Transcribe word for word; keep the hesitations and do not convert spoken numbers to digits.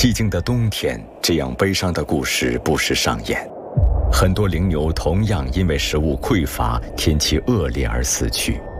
寂静的冬天，这样悲伤的故事不时上演。很多羚牛同样因为食物匮乏、天气恶劣而死去。